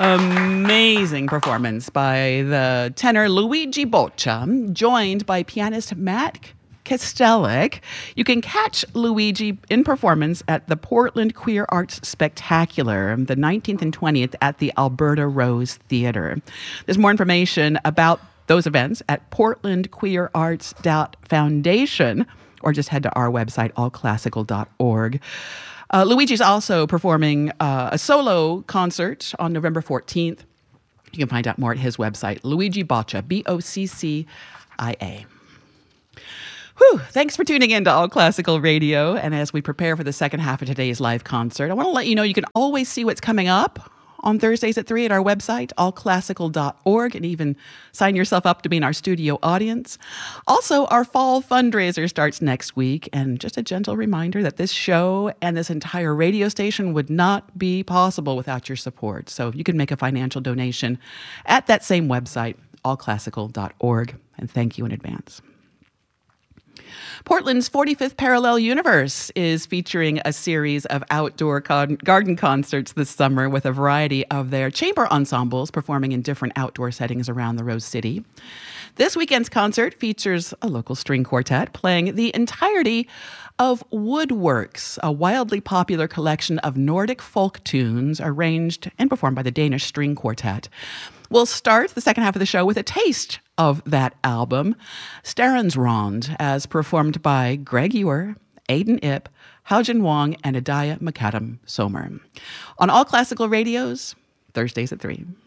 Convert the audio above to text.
Amazing performance by the tenor Luigi Boccia, joined by pianist Matt Kostelic. You can catch Luigi in performance at the Portland Queer Arts Spectacular, the 19th and 20th at the Alberta Rose Theatre. There's more information about those events at portlandqueerarts.foundation, or just head to our website, allclassical.org. Luigi's also performing a solo concert on November 14th. You can find out more at his website, Luigi Boccia, Boccia. Whew, thanks for tuning in to All Classical Radio. And as we prepare for the second half of today's live concert, I want to let you know you can always see what's coming up on Thursdays at 3 at our website, allclassical.org, and even sign yourself up to be in our studio audience. Also, our fall fundraiser starts next week, and just a gentle reminder that this show and this entire radio station would not be possible without your support. So you can make a financial donation at that same website, allclassical.org, and thank you in advance. Portland's 45th Parallel Universe is featuring a series of outdoor garden concerts this summer with a variety of their chamber ensembles performing in different outdoor settings around the Rose City. This weekend's concert features a local string quartet playing the entirety of Woodworks, a wildly popular collection of Nordic folk tunes arranged and performed by the Danish String Quartet. We'll start the second half of the show with a taste of that album, Staransrond, as performed by Greg Ewer, Aidan Ip, Haojin Wong, and Adaya McAdam Somer. On All Classical Radios, Thursdays at 3.